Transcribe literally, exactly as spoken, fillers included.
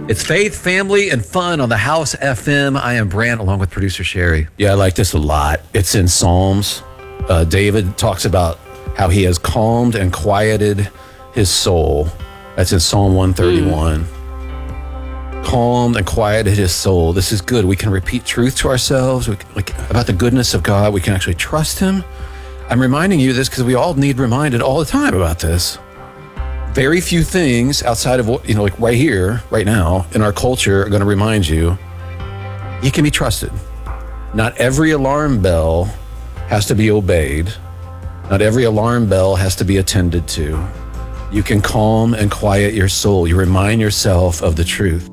It's faith, family, and fun on the House F M. I am Brant, along with producer Sherry. Yeah, I like this a lot. It's in Psalms. Uh, David talks about how he has calmed and quieted his soul. That's in Psalm one thirty-one. Mm. Calmed and quieted his soul. This is good. We can repeat truth to ourselves we can, like, about the goodness of God. We can actually trust him. I'm reminding you this because we all need reminded all the time about this. Very few things outside of what, you know, like right here, right now, in our culture are going to remind you, he can be trusted. Not every alarm bell has to be obeyed. Not every alarm bell has to be attended to. You can calm and quiet your soul. You remind yourself of the truth.